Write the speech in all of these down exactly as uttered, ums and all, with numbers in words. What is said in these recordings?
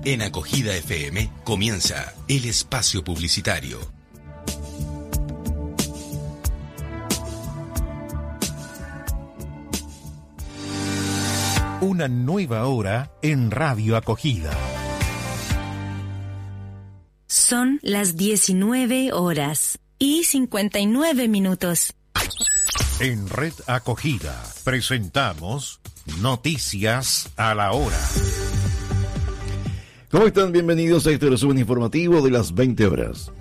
En Acogida F M comienza el espacio publicitario. Una nueva hora en Radio Acogida. Son las diecinueve horas y cincuenta y nueve minutos. En Red Acogida presentamos Noticias a la Hora. ¿Cómo están? Bienvenidos a este resumen informativo de las veinte horas.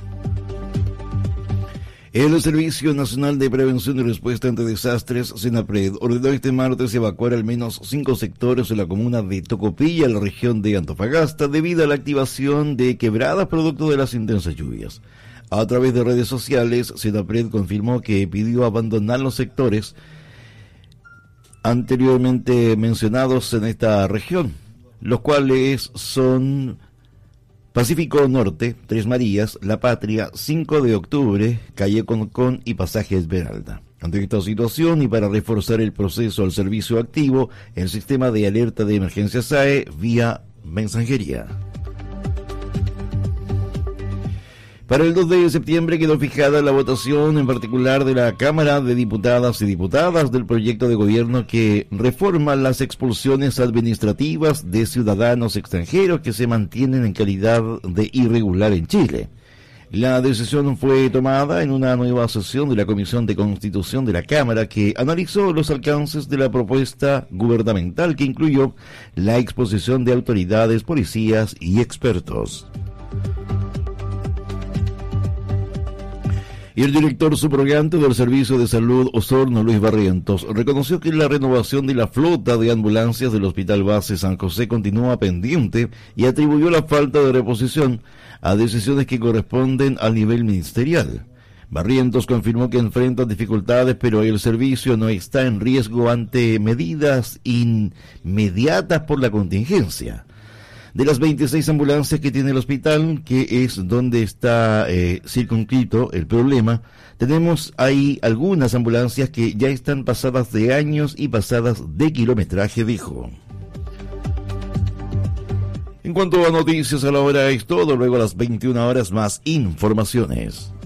El Servicio Nacional de Prevención y Respuesta ante Desastres, SENAPRED, ordenó este martes evacuar al menos cinco sectores de la comuna de Tocopilla, en la región de Antofagasta, debido a la activación de quebradas producto de las intensas lluvias. A través de redes sociales, SENAPRED confirmó que pidió abandonar los sectores anteriormente mencionados en esta región, los cuales son Pacífico Norte, Tres Marías, La Patria, cinco de octubre, Calle Concón y Pasaje Esmeralda. Ante esta situación y para reforzar el proceso al servicio activo, el sistema de alerta de emergencia S A E vía mensajería. Para el dos de septiembre quedó fijada la votación en particular de la Cámara de Diputadas y Diputadas del proyecto de gobierno que reforma las expulsiones administrativas de ciudadanos extranjeros que se mantienen en calidad de irregular en Chile. La decisión fue tomada en una nueva sesión de la Comisión de Constitución de la Cámara que analizó los alcances de la propuesta gubernamental que incluyó la exposición de autoridades, policías y expertos. Y el director subrogante del Servicio de Salud Osorno, Luis Barrientos, reconoció que la renovación de la flota de ambulancias del Hospital Base San José continúa pendiente y atribuyó la falta de reposición a decisiones que corresponden al nivel ministerial. Barrientos confirmó que enfrentan dificultades, pero el servicio no está en riesgo ante medidas inmediatas por la contingencia. De las veintiséis ambulancias que tiene el hospital, que es donde está eh, circunscrito el problema, tenemos ahí algunas ambulancias que ya están pasadas de años y pasadas de kilometraje, dijo. En cuanto a noticias a la hora es todo, luego a las veintiuna horas más informaciones.